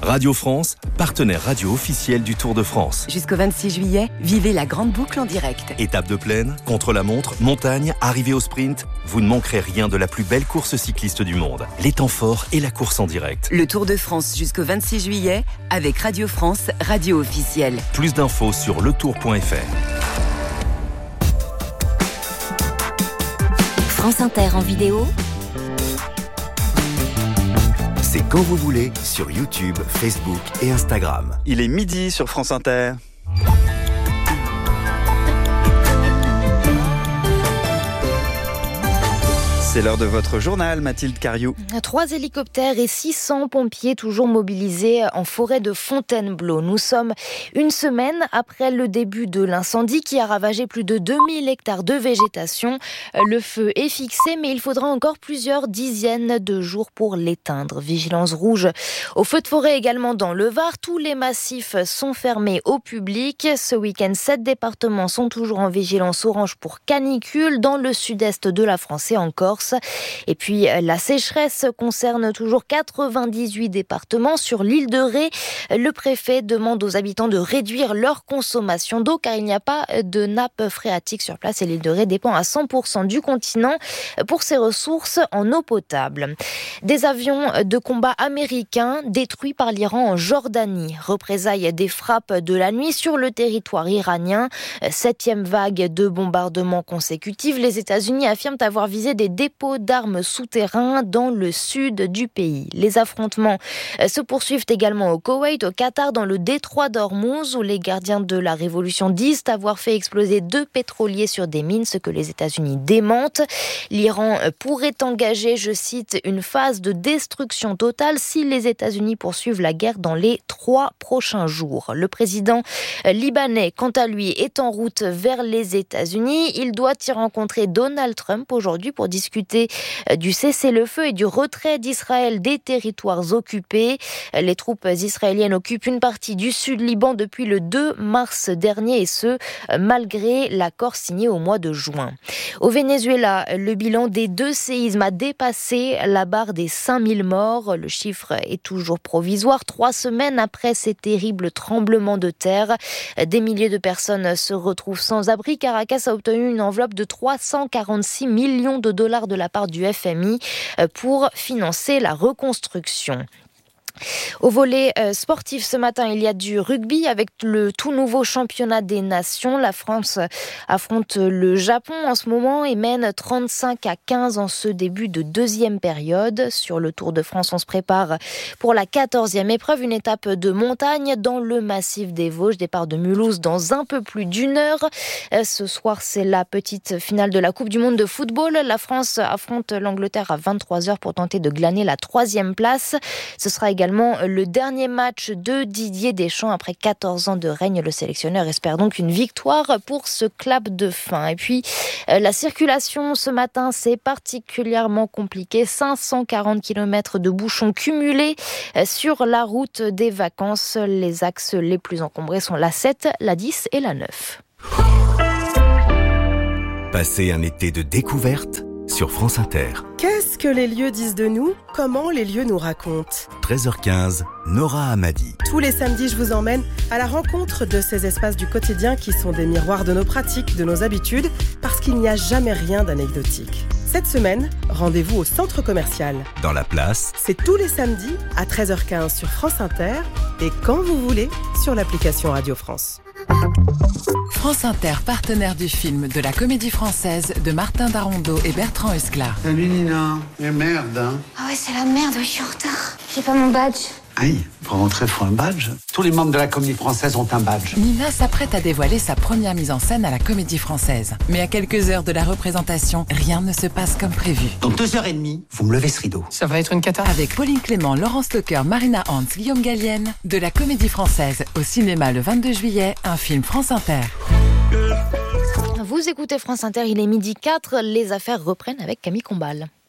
Radio France, partenaire radio officiel du Tour de France. Jusqu'au 26 juillet, vivez la grande boucle en direct. Étape de plaine, contre-la-montre, montagne, arrivée au sprint, vous ne manquerez rien de la plus belle course cycliste du monde. Les temps forts et la course en direct. Le Tour de France jusqu'au 26 juillet avec Radio France, radio officielle. Plus d'infos sur letour.fr. France Inter en vidéo. C'est quand vous voulez sur YouTube, Facebook et Instagram. Il est midi sur France Inter. C'est l'heure de votre journal, Mathilde Cariou. 3 hélicoptères et 600 pompiers toujours mobilisés en forêt de Fontainebleau. Nous sommes une semaine après le début de l'incendie qui a ravagé plus de 2000 hectares de végétation. Le feu est fixé, mais il faudra encore plusieurs dizaines de jours pour l'éteindre. Vigilance rouge au feu de forêt également dans le Var. Tous les massifs sont fermés au public. Ce week-end, 7 départements sont toujours en vigilance orange pour canicule dans le sud-est de la France et en Corse. Et puis la sécheresse concerne toujours 98 départements. Sur l'île de Ré, le préfet demande aux habitants de réduire leur consommation d'eau car il n'y a pas de nappe phréatique sur place et l'île de Ré dépend à 100% du continent pour ses ressources en eau potable. Des avions de combat américains détruits par l'Iran en Jordanie. Représailles des frappes de la nuit sur le territoire iranien. 7e vague de bombardements consécutifs. Les États-Unis affirment avoir visé des dépôts d'armes souterrains dans le sud du pays. Les affrontements se poursuivent également au Koweït, au Qatar, dans le détroit d'Ormuz, où les gardiens de la révolution disent avoir fait exploser 2 pétroliers sur des mines, ce que les États-Unis démentent. L'Iran pourrait engager, je cite, une phase de destruction totale si les États-Unis poursuivent la guerre dans les 3 prochains jours. Le président libanais, quant à lui, est en route vers les États-Unis. Il doit y rencontrer Donald Trump aujourd'hui pour discuter du cessez-le-feu et du retrait d'Israël des territoires occupés. Les troupes israéliennes occupent une partie du sud Liban depuis le 2 mars dernier et ce, malgré l'accord signé au mois de juin. Au Venezuela, le bilan des 2 séismes a dépassé la barre des 5000 morts. Le chiffre est toujours provisoire. 3 semaines après ces terribles tremblements de terre, des milliers de personnes se retrouvent sans abri. Caracas a obtenu une enveloppe de 346 millions de dollars de la part du FMI pour financer la reconstruction. Au volet sportif, ce matin, il y a du rugby avec le tout nouveau championnat des nations. La France affronte le Japon en ce moment et mène 35-15 en ce début de 2e période. Sur le Tour de France, on se prépare pour la 14e épreuve, une étape de montagne dans le massif des Vosges. Départ de Mulhouse dans un peu plus d'1 heure. Ce soir, c'est la petite finale de la Coupe du Monde de football. La France affronte l'Angleterre à 23h pour tenter de glaner la 3e place. Ce sera également le dernier match de Didier Deschamps après 14 ans de règne. Le sélectionneur espère donc une victoire pour ce clap de fin. Et puis, la circulation ce matin, c'est particulièrement compliqué. 540 km de bouchons cumulés sur la route des vacances. Les axes les plus encombrés sont la 7, la 10 et la 9. Passez un été de découverte sur France Inter. Qu'est-ce que les lieux disent de nous ? Comment les lieux nous racontent ? 13h15, Nora Hamadi. Tous les samedis, je vous emmène à la rencontre de ces espaces du quotidien qui sont des miroirs de nos pratiques, de nos habitudes, parce qu'il n'y a jamais rien d'anecdotique. Cette semaine, rendez-vous au centre commercial. Dans la place, c'est tous les samedis à 13h15 sur France Inter et quand vous voulez sur l'application Radio France. France Inter, partenaire du film de la Comédie Française de Martin Darondeau et Bertrand Huskla. Salut Nina, mais merde hein. Ah ouais, c'est la merde, je suis en retard. J'ai pas mon badge. Aïe, pour rentrer, faut un badge. Tous les membres de la Comédie Française ont un badge. Nina s'apprête à dévoiler sa première mise en scène à la Comédie Française. Mais à quelques heures de la représentation, rien ne se passe comme prévu. Dans 2h30, vous me levez ce rideau. Ça va être une cata. Avec Pauline Clément, Laurence Lecoeur, Marina Hans, Guillaume Gallienne, de la Comédie Française au cinéma le 22 juillet, un film France Inter. Vous écoutez France Inter, il est 12h04, les affaires reprennent avec Camille Combal.